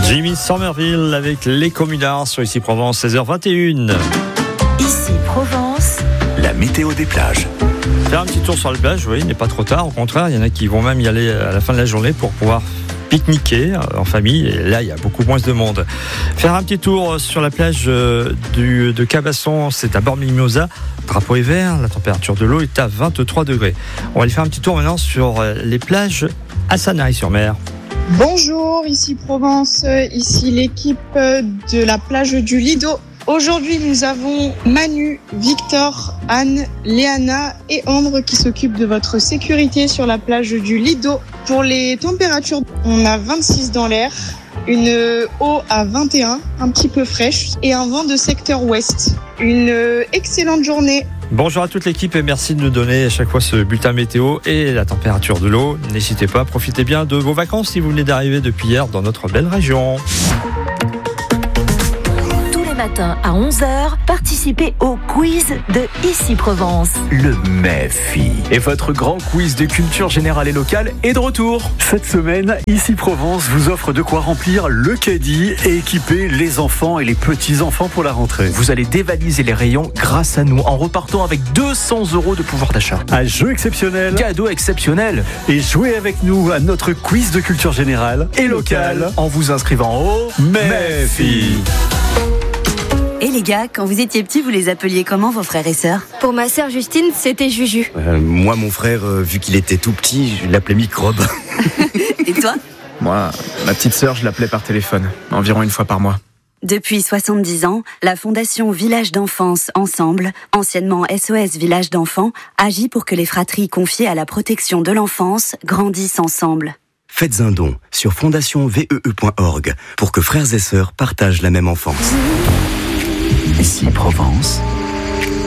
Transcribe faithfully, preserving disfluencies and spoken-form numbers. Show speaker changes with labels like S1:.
S1: Jimmy Somerville avec les communards sur Ici Provence, seize heures vingt et une.
S2: Ici Provence,
S3: la météo des plages.
S1: Faire un petit tour sur la plage, oui, il n'est pas trop tard. Au contraire, il y en a qui vont même y aller à la fin de la journée pour pouvoir pique-niquer en famille. Et là, il y a beaucoup moins de monde. Faire un petit tour sur la plage du, de Cabasson, c'est à Bord-Mimosa. Drapeau est vert, la température de l'eau est à vingt-trois degrés. On va aller faire un petit tour maintenant sur les plages à Sanary-sur-Mer.
S4: Bonjour, ici Provence, ici l'équipe de la plage du Lido. Aujourd'hui, nous avons Manu, Victor, Anne, Léana et Ambre qui s'occupent de votre sécurité sur la plage du Lido. Pour les températures, on a vingt-six dans l'air, une eau à vingt et un, un petit peu fraîche, et un vent de secteur ouest. Une excellente journée.
S1: Bonjour à toute l'équipe et merci de nous donner à chaque fois ce bulletin météo et la température de l'eau. N'hésitez pas, profitez bien de vos vacances si vous venez d'arriver depuis hier dans notre belle région.
S2: matin à onze heures, participez au quiz de Ici Provence.
S3: Le M E F I.
S5: Et votre grand quiz de culture générale et locale est de retour.
S6: Cette semaine, Ici Provence vous offre de quoi remplir le caddie et équiper les enfants et les petits-enfants pour la rentrée.
S5: Vous allez dévaliser les rayons grâce à nous en repartant avec deux cents euros de pouvoir d'achat.
S6: Un jeu exceptionnel.
S5: Cadeau exceptionnel.
S6: Et jouez avec nous à notre quiz de culture générale et locale
S5: en vous inscrivant au
S6: M E F I.
S7: Et les gars, quand vous étiez petits, vous les appeliez comment vos frères et sœurs ?
S8: Pour ma sœur Justine, c'était Juju.
S9: Euh, moi, mon frère, euh, vu qu'il était tout petit, je l'appelais Microbe.
S7: Et toi ?
S10: Moi, ma petite sœur, je l'appelais par téléphone, environ une fois par mois.
S7: Depuis soixante-dix ans, la Fondation Village d'Enfance Ensemble, anciennement S O S Village d'Enfants, agit pour que les fratries confiées à la protection de l'enfance grandissent ensemble.
S9: Faites un don sur fondation v e e point org pour que frères et sœurs partagent la même enfance.
S3: Ici Provence,